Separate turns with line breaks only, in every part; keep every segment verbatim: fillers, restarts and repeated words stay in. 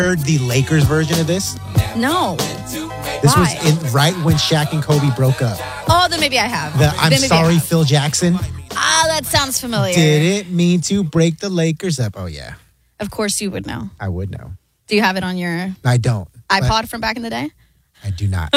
heard the Lakers version of this?
No.
This
Why?
was in, right when Shaq and Kobe broke up.
Oh, then maybe I have.
The I'm
Then maybe I
sorry,
have.
Phil Jackson.
Ah, that sounds familiar.
Didn't mean to break the Lakers up. Oh, yeah.
Of course you would know.
I would know.
Do you have it on your
I don't.
iPod from back in the day?
I do not.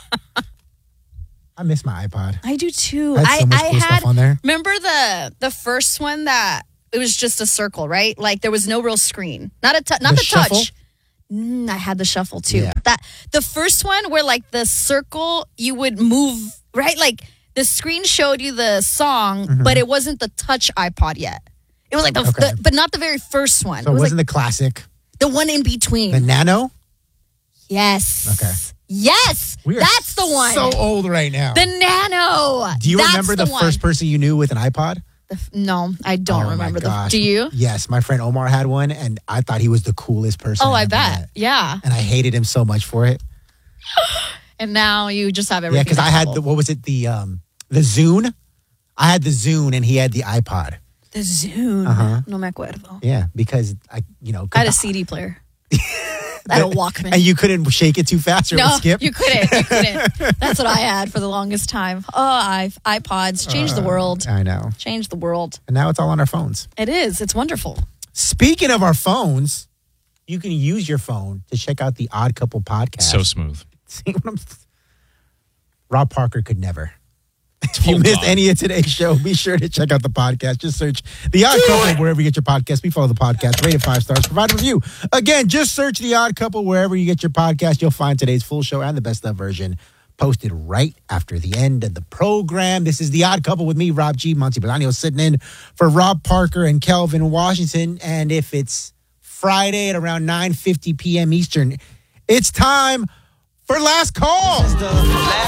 I miss my iPod.
I do too.
I had so much
I
cool
had,
stuff on there.
Remember the the first one that it was just a circle, right? Like there was no real screen. Not a t- not
The
the,
shuffle?
touch. Mm, I had the shuffle too.
Yeah.
That the first one where like the circle you would move, right? Like the screen showed you the song,
Mm-hmm.
but it wasn't the touch iPod yet. It was like the,
Okay.
the but not the very first one.
So
it
it
was
wasn't
like
the classic.
the one in between.
The Nano?
Yes.
Okay.
Yes.
We are
That's the one.
so old right now.
The Nano.
Do you
That's
remember the,
one.
first person you knew with an iPod?
The f- No, I don't
Oh, my
remember the.
gosh.
Do you?
Yes, my friend Omar had one, and I thought he was the coolest person.
Oh, I
ever
bet.
met.
Yeah.
And I hated him so much for it.
And now you just have
Yeah,
everything.
because I had the
available.
what was it the um the Zune? I had the Zune, and he had the iPod.
the Zune.
Uh-huh.
No me acuerdo.
Yeah, because I you know
I had a C D player. I had a Walkman.
and you couldn't shake it too fast or it
no,
would skip.
you couldn't. You couldn't. That's what I had for the longest time. Oh, I iPods changed the world.
I know.
Changed the world.
And now it's all on our phones.
It is. It's wonderful.
Speaking of our phones, you can use your phone to check out the Odd Couple podcast.
So smooth.
See what I'm Rob Parker could never. If you
Oh,
missed
God.
any of today's show, be sure to check out the podcast. Just search The Odd Couple wherever you get your podcast. We follow the podcast. Rate it five stars. Provide a review. Again, just search The Odd Couple wherever you get your podcast. You'll find today's full show and the best of version posted right after the end of the program. This is The Odd Couple with me, Rob G. Monty Bolaño, sitting in for Rob Parker and Kelvin Washington. And if it's Friday at around nine fifty p.m. Eastern, it's time for Last Call.